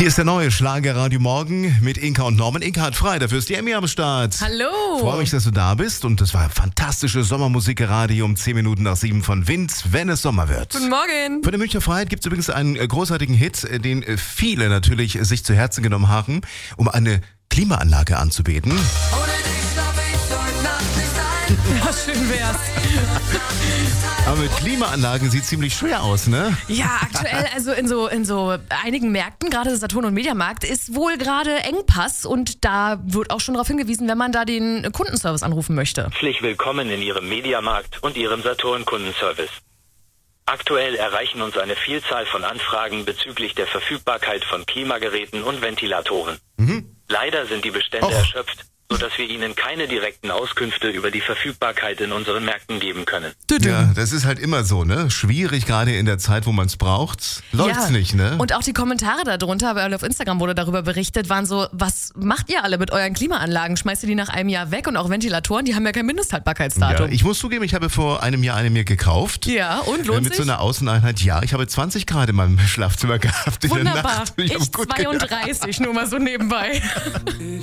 Hier ist der neue Schlagerradio Morgen mit Inka und Norman. Inka hat frei, dafür ist die Emmy am Start. Hallo. Freue mich, dass du da bist. Und das war fantastische Sommermusik gerade um 10 Minuten nach 7 von Wind, wenn es Sommer wird. Guten Morgen. Für die Münchner Freiheit gibt es übrigens einen großartigen Hit, den viele natürlich sich zu Herzen genommen haben, um eine Klimaanlage anzubeten. Ja, schön wär's. Aber mit Klimaanlagen sieht ziemlich schwer aus, ne? Ja, aktuell, also in so einigen Märkten, gerade Saturn- und Mediamarkt, ist wohl gerade Engpass und da wird auch schon darauf hingewiesen, wenn man da den Kundenservice anrufen möchte. Herzlich willkommen in Ihrem Mediamarkt und Ihrem Saturn-Kundenservice. Aktuell erreichen uns eine Vielzahl von Anfragen bezüglich der Verfügbarkeit von Klimageräten und Ventilatoren. Leider sind die Bestände erschöpft, sodass wir Ihnen keine direkten Auskünfte über die Verfügbarkeit in unseren Märkten geben können. Ja, das ist halt immer so, ne? Schwierig, gerade in der Zeit, wo man es braucht. Läuft's nicht, ne? Und auch die Kommentare darunter, weil auf Instagram wurde darüber berichtet, waren so, was macht ihr alle mit euren Klimaanlagen? Schmeißt ihr die nach einem Jahr weg? Und auch Ventilatoren, die haben ja kein Mindesthaltbarkeitsdatum. Ja, ich muss zugeben, ich habe vor einem Jahr eine mir gekauft. Ja, und lohnt mit sich? so einer Außeneinheit. Ja, ich habe 20 Grad in meinem Schlafzimmer gehabt in der Wunderbar. Nacht. Ich hab's gut 32, nur mal so nebenbei.